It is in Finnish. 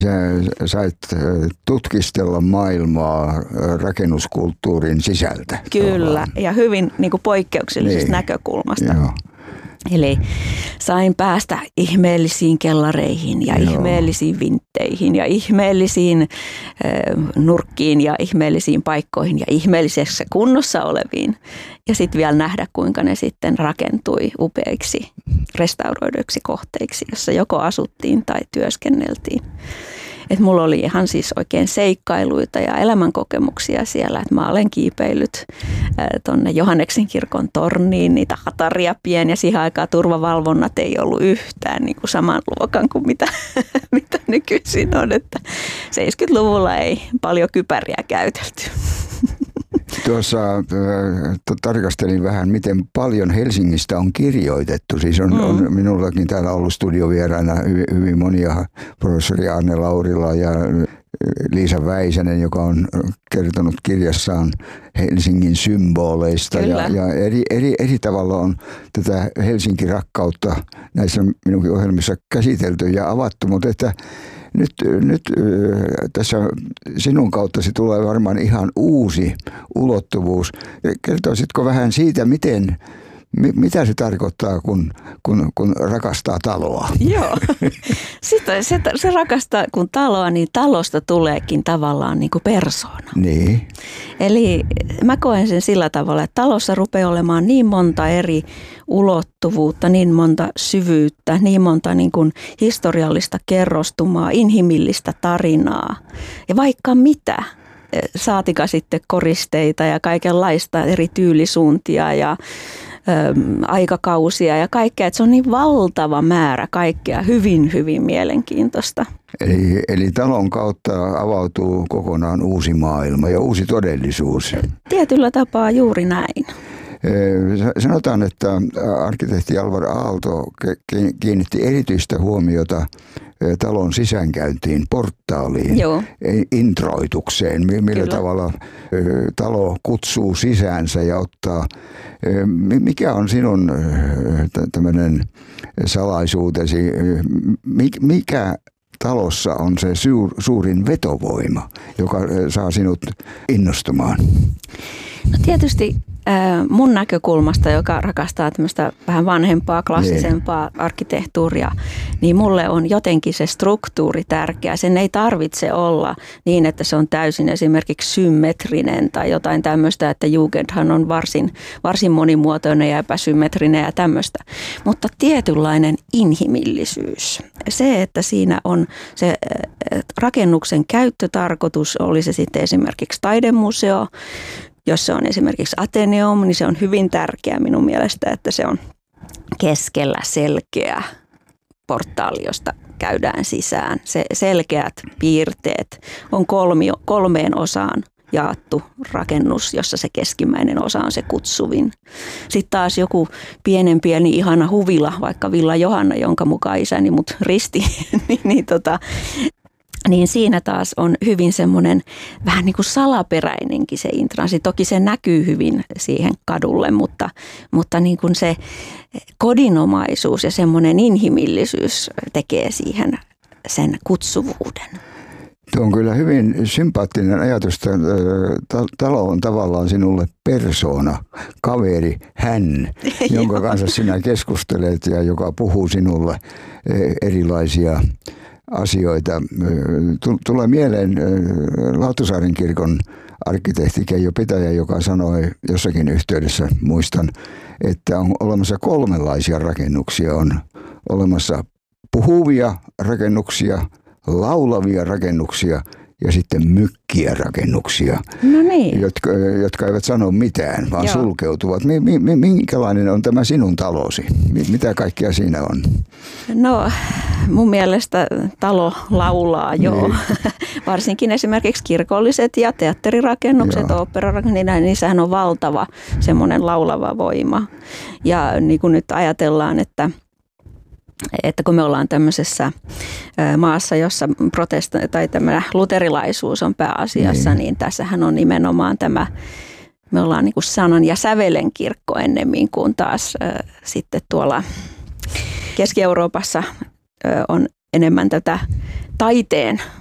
Sä sait tutkistella maailmaa rakennuskulttuurin sisältä. Kyllä, ja hyvin niin kuin poikkeuksellisesta näkökulmasta. Joo. Eli sain päästä ihmeellisiin kellareihin ja ihmeellisiin vintteihin ja ihmeellisiin nurkkiin ja ihmeellisiin paikkoihin ja ihmeellisessä kunnossa oleviin. Ja sitten vielä nähdä, kuinka ne sitten rakentui upeiksi restauroiduiksi kohteiksi, jossa joko asuttiin tai työskenneltiin. Että mulla oli ihan siis oikein seikkailuita ja elämänkokemuksia siellä, että mä olen kiipeillyt tuonne Johanneksen kirkon torniin, niitä hataria pieniä. Siihen aikaan turvavalvonnat ei ollut yhtään niin kuin saman luokan kuin mitä nykyisin on, että 70-luvulla ei paljon kypäriä käytelty. Tuossa tarkastelin vähän, miten paljon Helsingistä on kirjoitettu. Siis on minullakin täällä ollut studiovieraina hyvin monia, professori Arne Laurila ja Liisa Väisänen, joka on kertonut kirjassaan Helsingin symboleista. Ja eri tavalla on tätä Helsinki-rakkautta näissä minunkin ohjelmissa käsitelty ja avattu, mutta että nyt tässä sinun kauttasi tulee varmaan ihan uusi ulottuvuus. Kertoisitko vähän siitä, mitä se tarkoittaa, kun rakastaa taloa? Joo, se rakastaa kun taloa, niin talosta tuleekin tavallaan niin kuin persoona. Niin. Eli mä koen sen sillä tavalla, että talossa rupeaa olemaan niin monta eri ulottuvuutta, niin monta syvyyttä, niin monta niin kuin historiallista kerrostumaa, inhimillistä tarinaa ja vaikka mitä. Saatika sitten koristeita ja kaikenlaista eri tyylisuuntia ja aikakausia ja kaikkea. Että se on niin valtava määrä kaikkea hyvin, hyvin mielenkiintoista. Eli talon kautta avautuu kokonaan uusi maailma ja uusi todellisuus. Tietyllä tapaa juuri näin. Sanotaan, että arkkitehti Alvar Aalto kiinnitti erityistä huomiota talon sisäänkäyntiin, portaaliin, introitukseen, millä tavalla talo kutsuu sisäänsä ja ottaa. Mikä on sinun tämmöinen salaisuutesi? Mikä talossa on se suurin vetovoima, joka saa sinut innostumaan? No tietysti mun näkökulmasta, joka rakastaa tämmöistä vähän vanhempaa, klassisempaa arkkitehtuuria, niin mulle on jotenkin se struktuuri tärkeä. Sen ei tarvitse olla niin, että se on täysin esimerkiksi symmetrinen tai jotain tämmöistä, että Jugendhan on varsin monimuotoinen ja epäsymmetrinen ja tämmöistä. Mutta tietynlainen inhimillisyys. Se, että siinä on se rakennuksen käyttötarkoitus, oli se sitten esimerkiksi taidemuseo, jos se on esimerkiksi Ateneum, niin se on hyvin tärkeää minun mielestä, että se on keskellä selkeä portaali, josta käydään sisään. Se selkeät piirteet on kolmeen osaan jaettu rakennus, jossa se keskimmäinen osa on se kutsuvin. Sitten taas joku pieni ihana huvila, vaikka Villa Johanna, jonka mukaan isäni mut risti, niin siinä taas on hyvin semmoinen vähän niin kuin salaperäinenkin se intranssi. Toki se näkyy hyvin siihen kadulle, mutta niin kuin se kodinomaisuus ja semmoinen inhimillisyys tekee siihen sen kutsuvuuden. Tuo on kyllä hyvin sympaattinen ajatus. Talo on tavallaan sinulle persoona, kaveri, hän, jonka kanssa sinä keskustelet ja joka puhuu sinulle erilaisia asioita. Tulee mieleen Lauttasaaren kirkon arkkitehti Keijo Pitäjä, joka sanoi jossakin yhteydessä, muistan, että on olemassa kolmenlaisia rakennuksia. On olemassa puhuvia rakennuksia, laulavia rakennuksia ja sitten mykkiä rakennuksia, no niin, jotka eivät sano mitään, vaan sulkeutuvat. Minkälainen on tämä sinun talosi? Mitä kaikkea siinä on? No mun mielestä talo laulaa varsinkin esimerkiksi kirkolliset ja teatterirakennukset, oopperarakennukset, niissähän on valtava semmoinen laulava voima. Ja niin kuin nyt ajatellaan, että kun me ollaan tämmöisessä maassa, jossa tämä luterilaisuus on pääasiassa, niin tässähän on nimenomaan me ollaan niin kuin sanan ja sävelen kirkko ennemmin kuin taas sitten tuolla Keski-Euroopassa on enemmän tätä taiteen